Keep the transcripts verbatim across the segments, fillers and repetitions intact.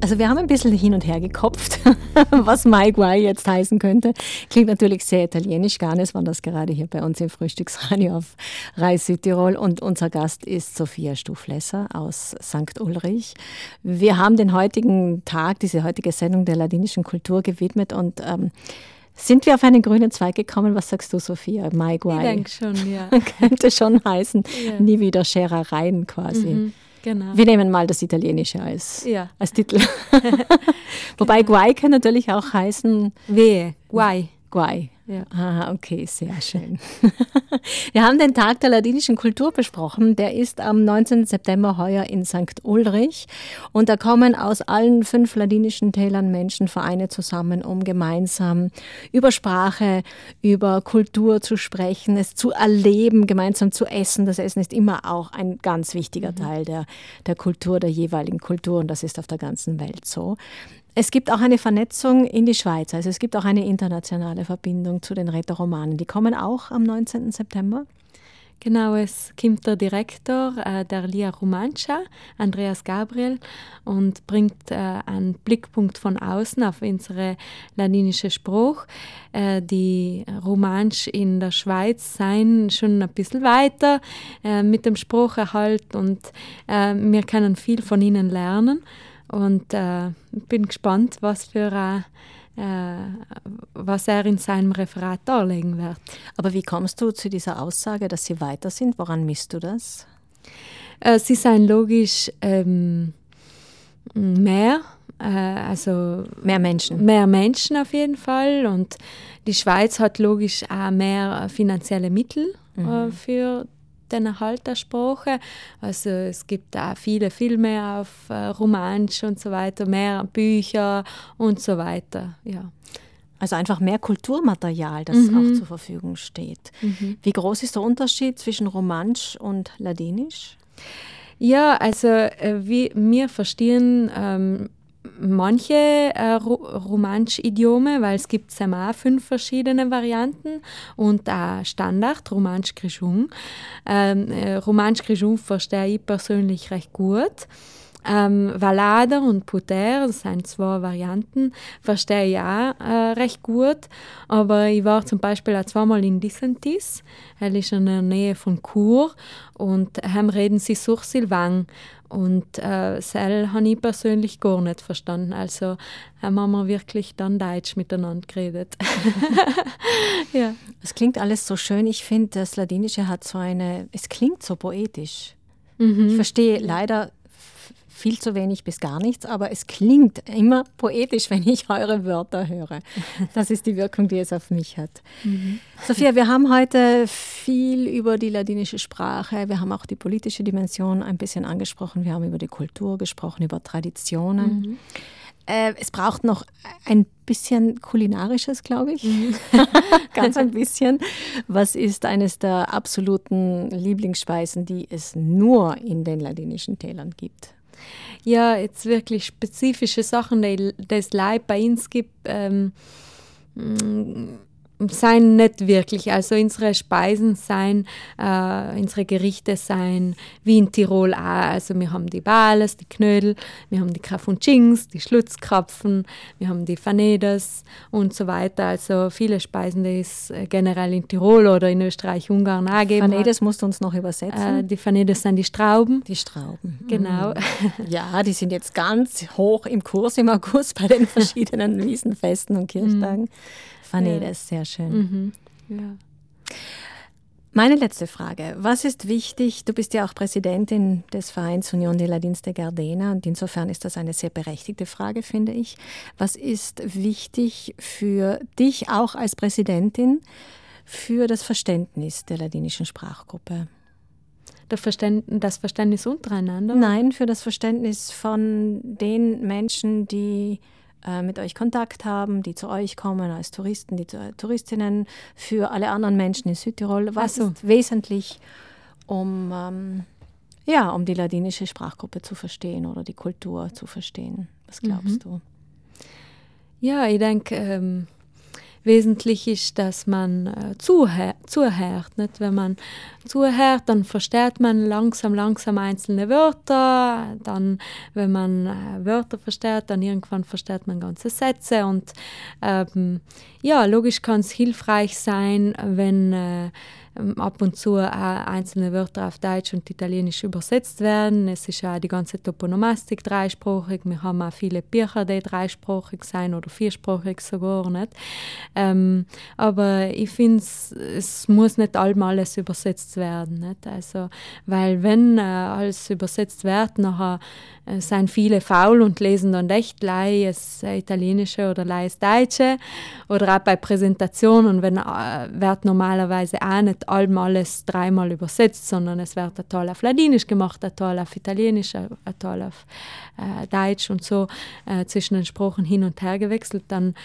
Also wir haben ein bisschen hin und her gekopft, was Mai Guai jetzt heißen könnte. Klingt natürlich sehr italienisch. Ganes war das gerade hier bei uns im Frühstücksradio auf Reis Südtirol. Und unser Gast ist Sophia Stuflesser aus Sankt Ulrich. Wir haben den heutigen Tag, diese heutige Sendung der ladinischen Kultur gewidmet. Und ähm, sind wir auf einen grünen Zweig gekommen? Was sagst du, Sophia? Mai Guai? Ich denke schon, ja. Könnte schon heißen, ja. Nie wieder Scherereien quasi. Mhm. Genau. Wir nehmen mal das Italienische als, ja. als Titel. Wobei genau. Guai kann natürlich auch heißen Wehe, Guai. Guai. Ja. Ah, okay, sehr schön. Wir haben den Tag der ladinischen Kultur besprochen. Der ist am neunzehnten September heuer in Sankt Ulrich. Und da kommen aus allen fünf ladinischen Tälern Menschen, Vereine zusammen, um gemeinsam über Sprache, über Kultur zu sprechen, es zu erleben, gemeinsam zu essen. Das Essen ist immer auch ein ganz wichtiger mhm. Teil der, der Kultur, der jeweiligen Kultur. Und das ist auf der ganzen Welt so. Es gibt auch eine Vernetzung in die Schweiz, also es gibt auch eine internationale Verbindung zu den Rätoromanen. Die kommen auch am neunzehnten September. Genau, es kommt der Direktor äh, der Lia Romancia, Andreas Gabriel, und bringt äh, einen Blickpunkt von außen auf unsere ladinische Spruch. Äh, die Romansch in der Schweiz seien schon ein bisschen weiter äh, mit dem Sprucherhalt und äh, wir können viel von ihnen lernen. Und äh, bin gespannt, was, für, äh, äh, was er in seinem Referat darlegen wird. Aber wie kommst du zu dieser Aussage, dass sie weiter sind? Woran misst du das? Äh, sie seien logisch ähm, mehr, äh, also mehr Menschen. Mehr Menschen auf jeden Fall. Und die Schweiz hat logisch auch mehr finanzielle Mittel mhm. äh, für den Erhalt der Sprache. Also es gibt auch viele Filme auf äh, Romansch und so weiter, mehr Bücher und so weiter. Ja. Also einfach mehr Kulturmaterial, das mhm. auch zur Verfügung steht. Mhm. Wie groß ist der Unterschied zwischen Romansch und Ladinisch? Ja, also äh, wie, wir verstehen ähm, manche äh, Romansch-Idiome, weil es gibt auch fünf verschiedene Varianten und auch Standard, Romansch-Grischung. Ähm, äh, Romansch-Grischung verstehe ich persönlich recht gut. Ähm, Valader und Puter, das sind zwei Varianten, verstehe ich auch äh, recht gut. Aber ich war zum Beispiel auch zweimal in Dissentis, das ist in der Nähe von Chur, und haben reden sie Sursilvang. Und äh, das habe ich persönlich gar nicht verstanden. Also haben wir wirklich dann Deutsch miteinander geredet. ja. Es klingt alles so schön. Ich finde, das Ladinische hat so eine, es klingt so poetisch. Mhm. Ich verstehe leider viel zu wenig bis gar nichts, aber es klingt immer poetisch, wenn ich eure Wörter höre. Das ist die Wirkung, die es auf mich hat. Mhm. Sophia, wir haben heute viel über die ladinische Sprache, wir haben auch die politische Dimension ein bisschen angesprochen, wir haben über die Kultur gesprochen, über Traditionen. Mhm. Äh, es braucht noch ein bisschen Kulinarisches, glaube ich. Mhm. Ganz ein bisschen. Was ist eines der absoluten Lieblingsspeisen, die es nur in den ladinischen Tälern gibt? Ja, jetzt wirklich spezifische Sachen, die das Leib bei uns gibt, ähm, sein nicht wirklich. Also unsere Speisen sein, äh, unsere Gerichte sein wie in Tirol auch. Also wir haben die Bales, die Knödel, wir haben die Krafunchings, die Schlutzkrapfen, wir haben die Fanedas und so weiter. Also viele Speisen, die es generell in Tirol oder in Österreich, Ungarn auch geben. Fanedas musst du uns noch übersetzen. Äh, die Fanedas sind die Strauben. Die Strauben. Genau. Ja, die sind jetzt ganz hoch im Kurs im August bei den verschiedenen Wiesenfesten und Kirchtagen. Fanedas, ja. Sehr schön. Mhm. Ja. Meine letzte Frage. Was ist wichtig? Du bist ja auch Präsidentin des Vereins Unión de Ladins de Gardena und insofern ist das eine sehr berechtigte Frage, finde ich. Was ist wichtig für dich auch als Präsidentin für das Verständnis der ladinischen Sprachgruppe? Das Verständnis, das Verständnis untereinander? Nein, für das Verständnis von den Menschen, die mit euch Kontakt haben, die zu euch kommen als Touristen, die zu, Touristinnen, für alle anderen Menschen in Südtirol. Was so. ist wesentlich, um, ähm, ja, um die ladinische Sprachgruppe zu verstehen oder die Kultur zu verstehen? Was glaubst mhm. du? Ja, ich denke, ähm, wesentlich ist, dass man äh, zuhört, zuhört. Nicht? Wenn man zuhört, dann versteht man langsam, langsam einzelne Wörter. Dann, wenn man äh, Wörter versteht, dann irgendwann versteht man ganze Sätze. Und ähm, ja, logisch kann es hilfreich sein, wenn äh, ab und zu äh, einzelne Wörter auf Deutsch und Italienisch übersetzt werden. Es ist ja die ganze Toponomastik dreisprachig. Wir haben auch viele Bücher, die dreisprachig sein oder viersprachig sogar nicht. Ähm, aber ich finde, es muss nicht allem alles übersetzt werden. Nicht? Also, weil wenn äh, alles übersetzt wird, nachher äh, sind viele faul und lesen dann echt lei das Italienische oder lei das Deutsche oder auch bei Präsentationen. Und wenn äh, wird normalerweise auch nicht allem alles dreimal übersetzt, sondern es wird ein Teil auf Ladinisch gemacht, ein Teil auf Italienisch, ein Teil auf äh, Deutsch und so äh, zwischen den Sprachen hin und her gewechselt, dann,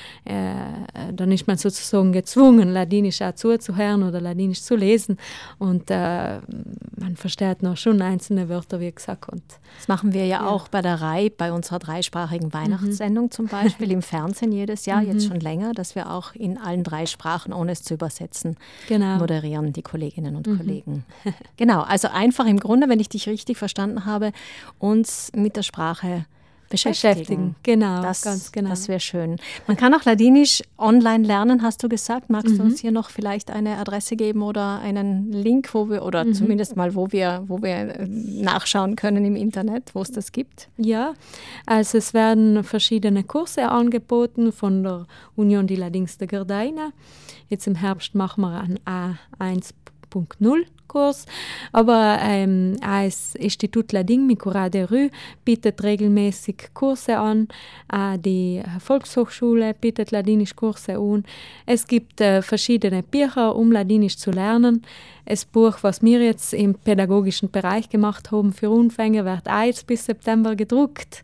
äh, dann ist man sozusagen gezwungen, Ladinisch auch zuzuhören oder Ladinisch zu lesen und äh, man versteht noch schon einzelne Wörter, wie gesagt. Und, das machen wir ja, ja auch bei der R A I, bei unserer dreisprachigen Weihnachtssendung mhm. zum Beispiel im Fernsehen jedes Jahr, mhm. jetzt schon länger, dass wir auch in allen drei Sprachen, ohne es zu übersetzen, genau. moderieren, die Kolleginnen und mhm. Kollegen. Genau, also einfach im Grunde, wenn ich dich richtig verstanden habe, uns mit der Sprache beschäftigen. beschäftigen. Genau, das, ganz genau. Das wäre schön. Man kann auch Ladinisch online lernen, hast du gesagt. Magst mhm. du uns hier noch vielleicht eine Adresse geben oder einen Link, wo wir, oder mhm. zumindest mal, wo wir, wo wir nachschauen können im Internet, wo es das gibt? Ja, also es werden verschiedene Kurse angeboten von der Union di Ladins de Gardeina. Jetzt im Herbst machen wir einen A eins Punkt null Kurs, aber ähm, das Institut Ladin Micura de Rue bietet regelmäßig Kurse an, äh, die Volkshochschule bietet Ladinisch Kurse an. Es gibt äh, verschiedene Bücher, um Ladinisch zu lernen. Das Buch, was wir jetzt im pädagogischen Bereich gemacht haben für Anfänger, wird auch jetzt bis September gedruckt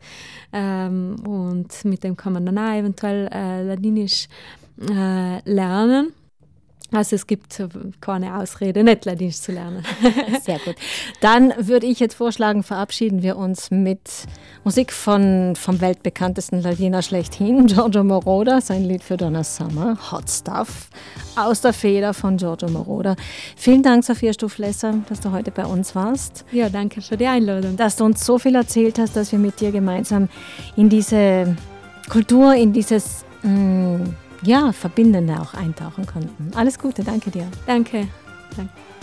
ähm, und mit dem kann man dann auch eventuell äh, Ladinisch äh, lernen. Also es gibt keine Ausrede, nicht Ladinisch zu lernen. Sehr gut. Dann würde ich jetzt vorschlagen, verabschieden wir uns mit Musik von, vom weltbekanntesten Ladiner schlechthin, Giorgio Moroder, sein Lied für Donna Summer, Hot Stuff, aus der Feder von Giorgio Moroder. Vielen Dank, Sophia Stuflesser, dass du heute bei uns warst. Ja, danke für die Einladung. Dass du uns so viel erzählt hast, dass wir mit dir gemeinsam in diese Kultur, in dieses mh, ja, Verbindende auch eintauchen konnten. Alles Gute, danke dir. Danke. Danke.